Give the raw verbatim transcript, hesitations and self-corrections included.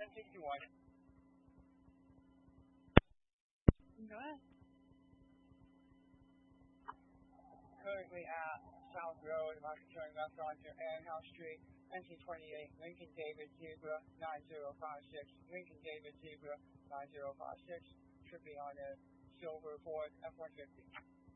ten sixty-one. Go ahead. Currently at South Road, market turn left onto Ann House Street, N C twenty-eight, Lincoln David Zebra nine zero five six, Lincoln David Zebra nine zero five six, should be on a silver Ford F one fifty.